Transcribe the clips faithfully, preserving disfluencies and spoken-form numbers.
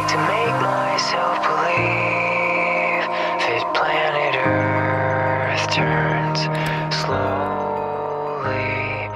to make myself believe that planet Earth turns slowly.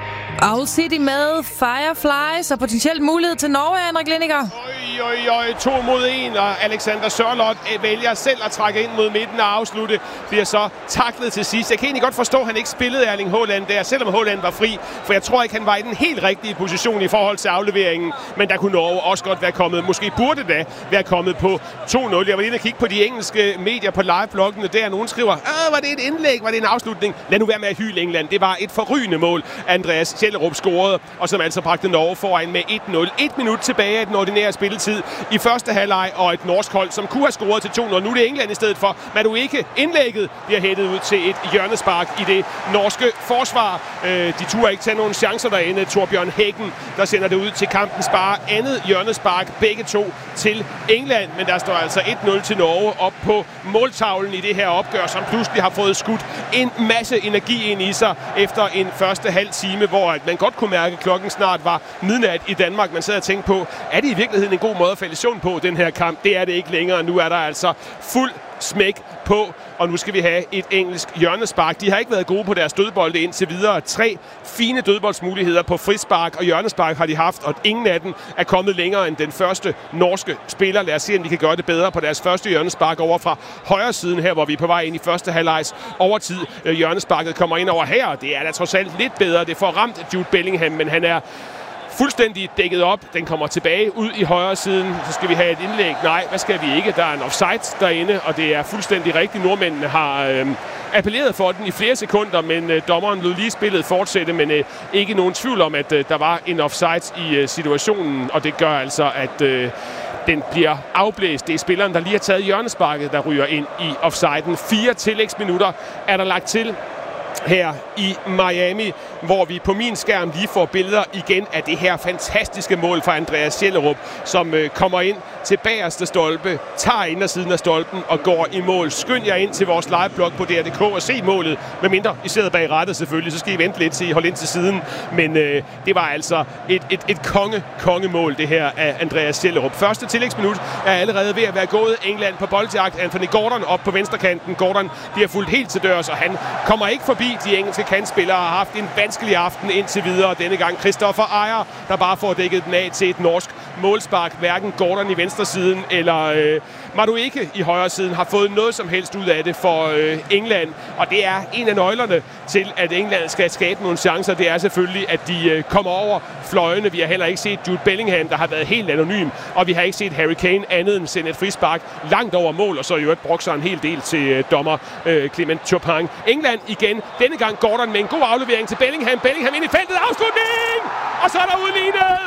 Owl City med Fireflies og potentielt mulighed til Norge, Henrik Lindiger. Oj, oj, oj, to mod en, og Alexander Sørloth vælger selv at trække ind mod midten og afslutte. Bliver så taklet til sidst. Jeg kan egentlig godt forstå, at han ikke spillede Erling Haaland der, selvom Haaland var fri. For jeg tror ikke, han var i den helt rigtige position i forhold til afleveringen. Men der kunne Norge også godt være kommet, måske burde da være kommet på to nul. Jeg var inde og kigge på de engelske medier på live-bloggene der. Nogen skriver, Åh, var det et indlæg, var det en afslutning? Lad nu være med at hyle England. Det var et forrygende mål, Andreas Kjellerup scorede, og som altså bragte Norge foran med et nul. Et minut tilbage af den ordinære spilletid i første halvleg, og et norsk hold, som kunne have scoret til to nul. Nu er det England i stedet for. Madueke indlægget bliver hættet ud til et hjørnespark i det norske forsvar. Øh, de turde ikke tage nogen chancer derinde. Torbjørn Hækken, der sender det ud til kampens bare andet hjørnespark. Begge to til England, men der står altså et nul til Norge op på måltavlen i det her opgør, som pludselig har fået skudt en masse energi ind i sig efter en første halv time, hvor at man godt kunne mærke, at klokken snart var midnat i Danmark. Man sad og tænkte på, er det i virkeligheden en god måde at falde i søvn på, den her kamp? Det er det ikke længere. Nu er der altså fuld smæk på, og nu skal vi have et engelsk hjørnespark. De har ikke været gode på deres dødbolde indtil videre. Tre fine dødboldsmuligheder på frispark og hjørnespark har de haft, og ingen af dem er kommet længere end den første norske spiller. Lad os se, om de kan gøre det bedre på deres første hjørnespark over fra højre siden her, hvor vi er på vej ind i første halvlejs overtid. Hjørnesparket kommer ind over her, og det er da trods alt lidt bedre. Det får ramt Jude Bellingham, men han er fuldstændig dækket op. Den kommer tilbage ud i højre siden. Så skal vi have et indlæg. Nej, hvad skal vi ikke? Der er en offside derinde, og det er fuldstændig rigtigt. Nordmændene har øh, appelleret for den i flere sekunder, men øh, dommeren lod lige spillet fortsætte, men øh, ikke nogen tvivl om, at øh, der var en offside i øh, situationen, og det gør altså, at øh, den bliver afblæst. Det er spilleren, der lige har taget hjørnesparket, der ryger ind i offsiden. Fire tillægsminutter er der lagt til her i Miami, hvor vi på min skærm lige får billeder igen af det her fantastiske mål fra Andreas Kjellerup, som øh, kommer ind til bagerste stolpe, tager indersiden af stolpen og går i mål. Skynd jer ind til vores liveblog på D R punktum d k og se målet, medmindre I sidder bag rattet selvfølgelig, så skal I vente lidt til I holder ind til siden. Men øh, det var altså et, et, et konge, kongemål, det her af Andreas Kjellerup. Første tillægsminut er allerede ved at være gået. England på boldjagt. Anthony Gordon op på venstrekanten. Gordon bliver fuldt helt til dørs, og han kommer ikke forbi. De engelske kantspillere har haft en vanskelig aften indtil videre. Denne gang Christopher Ejer, der bare får dækket den af til et norsk målspark. Hverken Gordon i venstre siden eller øh, Madueke i højre siden har fået noget som helst ud af det for øh, England. Og det er en af nøglerne til, at England skal skabe nogle chancer. Det er selvfølgelig, at de øh, kommer over fløjene. Vi har heller ikke set Jude Bellingham, der har været helt anonym. Og vi har ikke set Harry Kane andet end sende et frispark langt over mål. Og så i øvrigt brugte en hel del til øh, dommer øh, Clement Chopin. England igen. Denne gang Gordon med en god aflevering til Bellingham. Bellingham ind i feltet. Afslutning! Og så er der udlignet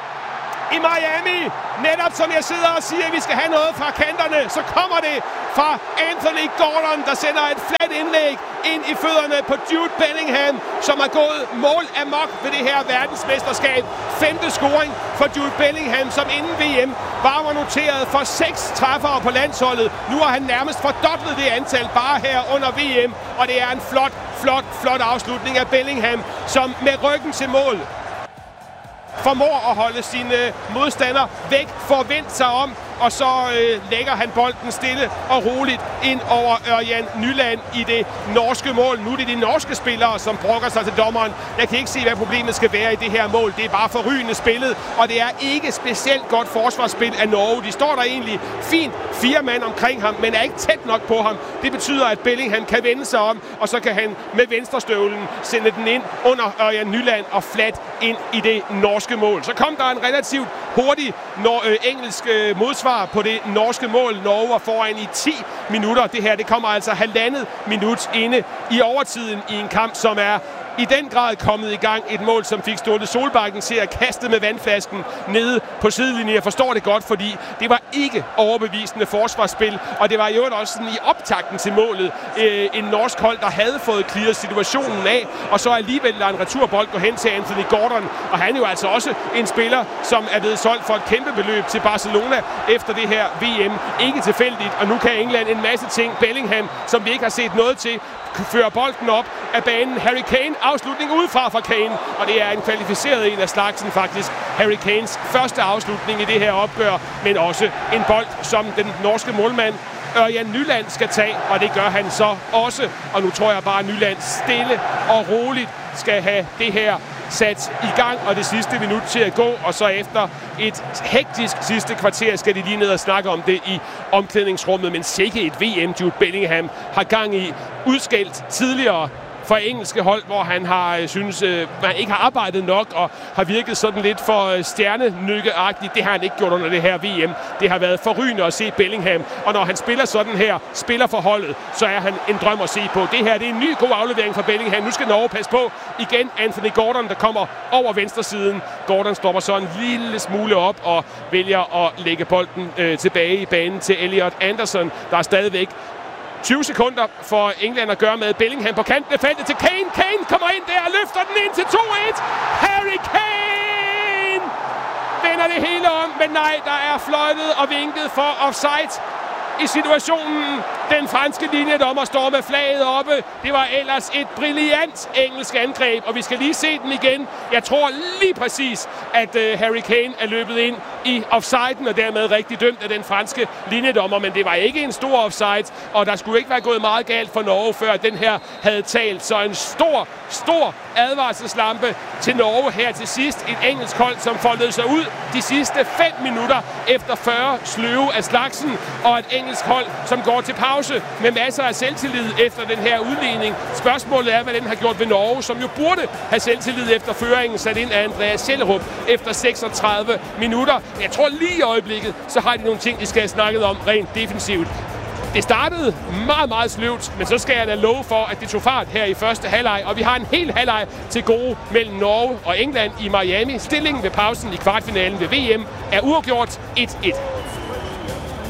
i Miami. Netop som jeg sidder og siger, at vi skal have noget fra kanterne, så kommer det fra Anthony Gordon, der sender et fladt indlæg ind i fødderne på Jude Bellingham, som har gået mål amok ved det her verdensmesterskab. Femte scoring for Jude Bellingham, som inden V M bare var noteret for seks træffere på landsholdet. Nu har han nærmest fordoblet det antal bare her under V M, og det er en flot, flot, flot afslutning af Bellingham, som med ryggen til mål formår at holde sine modstandere væk, forvente sig om, og så øh, lægger han bolden stille og roligt ind over Ørjan Nyland i det norske mål. Nu er det de norske spillere, som brokker sig til dommeren. Jeg kan ikke se, hvad problemet skal være i det her mål. Det er bare forrygende spillet, og det er ikke specielt godt forsvarsspil af Norge. De står der egentlig fint, fire mand omkring ham, men er ikke tæt nok på ham. Det betyder, at Bellingham kan vende sig om, og så kan han med venstrestøvlen sende den ind under Ørjan Nyland og flat ind i det norske mål. Så kom der en relativt hurtig nor- øh, engelsk øh, modsvar på det norske mål. Norge var foran i ti minutter. Det her, det kommer altså halvandet minut inde i overtiden i en kamp, som er i den grad kommet i gang. Et mål, som fik Ståle Solbakken til at kaste med vandflasken nede på sidelinjen. Jeg forstår det godt, fordi det var ikke overbevisende forsvarsspil, og det var i øvrigt også sådan i optakten til målet øh, en norsk hold, der havde fået clearet situationen af, og så alligevel lader en returbold gå hen til Anthony Gordon, og han er jo altså også en spiller, som er blevet solgt for et kæmpe beløb til Barcelona efter det her V M. Ikke tilfældigt, og nu kan England en masse ting. Bellingham, som vi ikke har set noget til, fører bolden op af banen. Harry Kane afslutning udefra fra Kane, og det er en kvalificeret en af slagsen faktisk. Harry Kanes første afslutning i det her opgør, men også en bold, som den norske målmand Ørjan Nyland skal tage, og det gør han så også. Og nu tror jeg bare, at Nyland stille og roligt skal have det her sat i gang, og det sidste minut til at gå, og så efter et hektisk sidste kvarter skal de lige ned og snakke om det i omklædningsrummet, men sikke et V M Jude Bellingham har gang i, udskældt tidligere for engelske hold, hvor han har synes, øh, man ikke har arbejdet nok og har virket sådan lidt for øh, stjernenykkeagtigt. Det har han ikke gjort under det her V M. Det har været forrygende at se Bellingham, og når han spiller sådan her, spiller for holdet, så er han en drøm at se på. Det her det er en ny god aflevering fra Bellingham. Nu skal Norge passe på. Igen Anthony Gordon, der kommer over venstresiden. Gordon stopper så en lille smule op og vælger at lægge bolden øh, tilbage i banen til Elliot Anderson, der er stadigvæk tyve sekunder for England at gøre med. Bellingham på kanten af feltet til Kane. Kane kommer ind der og løfter den ind til to et. Harry Kane vender det hele om, men nej, der er fløjtet og vinket for offside i situationen. Den franske linjedommer står med flaget oppe. Det var ellers et brilliant engelsk angreb, og vi skal lige se den igen. Jeg tror lige præcis, at uh, Harry Kane er løbet ind i offsiden, og dermed rigtig dømt af den franske linjedommer, men det var ikke en stor offside, og der skulle ikke være gået meget galt for Norge, før den her havde talt. Så en stor, stor advarselslampe til Norge her til sidst. Et engelsk hold, som foldede sig ud de sidste fem minutter efter fyrre sløve af slagsen, og et engelsk hold, som går til pause med masser af selvtillid efter den her udligning. Spørgsmålet er, hvad den har gjort ved Norge, som jo burde have selvtillid efter føringen sat ind af Andreas Schellerup efter seksogtredive minutter. Jeg tror lige i øjeblikket, så har de nogle ting, de skal have snakket om rent defensivt. Det startede meget, meget sløvt, men så skal jeg da love for, at det tog fart her i første halvleg, og vi har en hel halvleg til gode mellem Norge og England i Miami. Stillingen ved pausen i kvartfinalen ved V M er uafgjort et et.